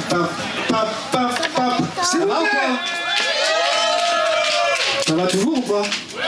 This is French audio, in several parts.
Paf, paf, paf, paf. Ça va ou pas? Ça va toujours ou pas?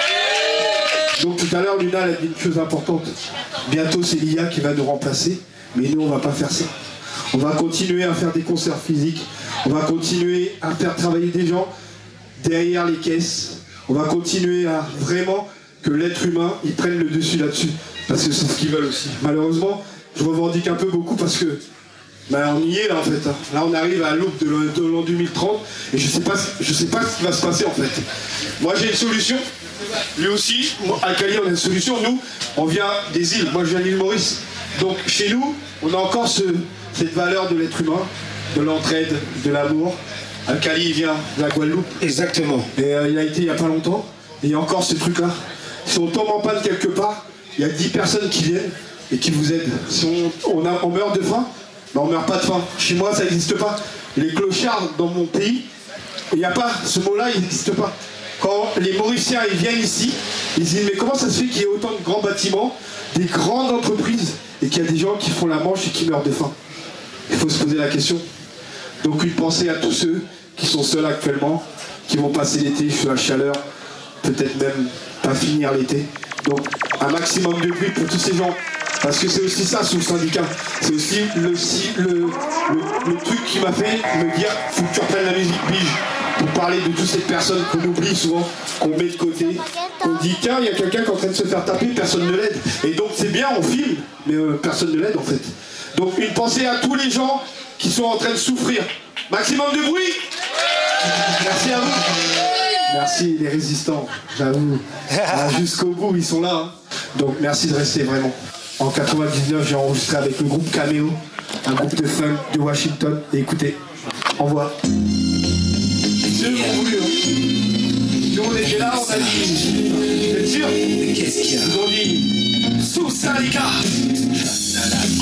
Donc tout à l'heure, Luna elle a dit une chose importante. Bientôt, c'est l'IA qui va nous remplacer. Mais nous, on va pas faire ça. On va continuer à faire des concerts physiques. On va continuer à faire travailler des gens derrière les caisses. On va continuer à vraiment que l'être humain, il prenne le dessus là-dessus. Parce que c'est ce qu'ils veulent aussi. Malheureusement, je revendique un peu beaucoup parce que on y est là en fait. Là, on arrive à l'aube de l'an 2030 et je sais pas ce qui va se passer en fait. Moi, j'ai une solution. Lui aussi, à Cali, on a une solution. Nous, on vient des îles. Moi, je viens de l'île Maurice. Donc, chez nous, on a encore cette valeur de l'être humain, de l'entraide, de l'amour. Al-Khali, il vient de la Guadeloupe. Exactement. Et il a été il n'y a pas longtemps. Et il y a encore ce truc-là. Si on tombe en panne quelque part, il y a 10 personnes qui viennent et qui vous aident. Si on meurt de faim, on meurt pas de faim. Chez moi, ça n'existe pas. Les clochards dans mon pays, il n'y a pas. Ce mot-là, il n'existe pas. Quand les Mauriciens ils viennent ici, ils disent mais comment ça se fait qu'il y ait autant de grands bâtiments, des grandes entreprises, et qu'il y a des gens qui font la manche et qui meurent de faim? Il faut se poser la question. Donc une pensée à tous ceux qui sont seuls actuellement, qui vont passer l'été sous la chaleur, peut-être même pas finir l'été. Donc un maximum de bruit pour tous ces gens. Parce que c'est aussi ça sous le syndicat. C'est aussi le truc qui m'a fait me dire faut que tu reprennes la musique pige. Pour parler de toutes ces personnes qu'on oublie souvent, qu'on met de côté. On dit tiens, il y a quelqu'un qui est en train de se faire taper, personne ne l'aide. Et donc c'est bien, on filme, mais personne ne l'aide en fait. Donc une pensée à tous les gens qui sont en train de souffrir. Maximum de bruit. Merci à vous. Merci les résistants, j'avoue. Jusqu'au bout, ils sont là. Hein. Donc merci de rester vraiment. En 99, j'ai enregistré avec le groupe Cameo, un groupe de funk de Washington. Et écoutez, au revoir. Ceux qui ont voulu, hein. Nous on était là, on a dit, vous êtes sûr? Qu'est-ce qu'il y a? Ils ont dit, sous syndicat.